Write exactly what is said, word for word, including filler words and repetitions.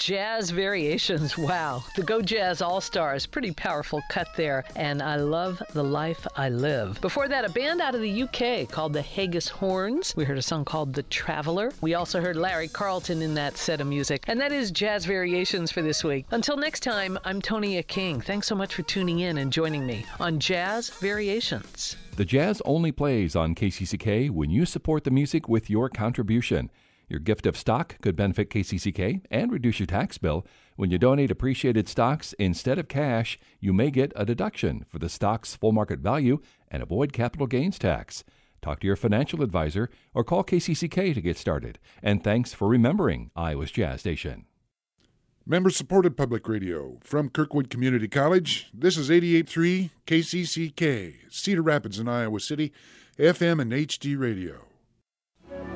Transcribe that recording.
Jazz Variations. Wow. The Go Jazz All-Stars. Pretty powerful cut there. And I Love the Life I Live. Before that, a band out of the U K called the Haggis Horns. We heard a song called The Traveler. We also heard Larry Carlton in that set of music. And that is Jazz Variations for this week. Until next time, I'm Tonia King. Thanks so much for tuning in and joining me on Jazz Variations. The Jazz only plays on K C C K when you support the music with your contribution. Your gift of stock could benefit K C C K and reduce your tax bill. When you donate appreciated stocks instead of cash, you may get a deduction for the stock's full market value and avoid capital gains tax. Talk to your financial advisor or call K C C K to get started. And thanks for remembering Iowa's Jazz Station. Member-supported public radio from Kirkwood Community College. This is eighty-eight point three K C C K, Cedar Rapids in Iowa City, F M and H D radio.